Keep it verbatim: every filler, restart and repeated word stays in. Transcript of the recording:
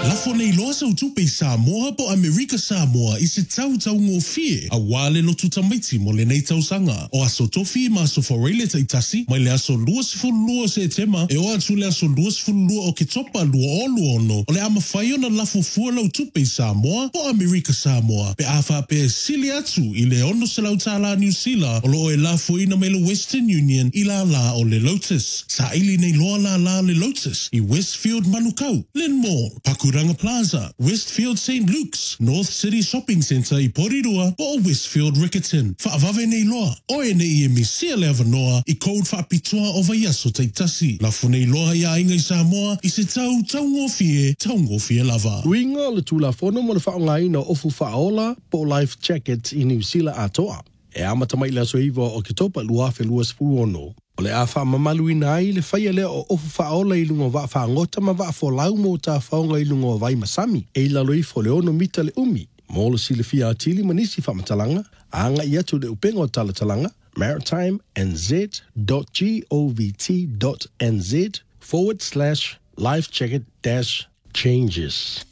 Lafo nei loa sa utupe i Samoa po Amerika Samoa i se tau tau ngō fie a wale lotu tamaiti mo le nei tau sanga. O aso tofi ma aso foreile ta itasi mai le aso lua sifuru lua se tema e o atu le aso lua sifuru lua o ke topa lua o lua ono o le ama whai ona lafo fua lau tupe i Samoa po Amerika Samoa pe awha pe sili atu i le ono se lau tala New Zealand o lo e lafo ina me le Western Union i la la o le Lotus. Sa ili nei loa la la le Lotus i Westfield Manukau, Lynn Mall, Pakuranga Plaza, Westfield Saint Luke's, North City Shopping Centre i Porirua o Westfield Rickerton. Whaavave nei loa, oe nei e misia le avanoa i code whaapitoa o vaiaso teitasi. Lafo nei loa i a inga i Samoa i se tau tau ngofie, tau ngofie lava. Uinga le tula fono mo le whaongai na ofu whaola po life jackets i New Zealand atoa. E amata mai la soiva o ke topa luafe luas fuono. O le a wha mamalu ina ai le whaia lea o ofu whaola i lunga wa whaangota ma wa wholau mo ta whaonga i lunga vai masami. E la loi fo le ono mita le umi. Mo le sile fia atili manisi whamatalanga. Anga i atu le upenga o talatalanga. maritimenz.govt.nz forward slash life jacket dash changes.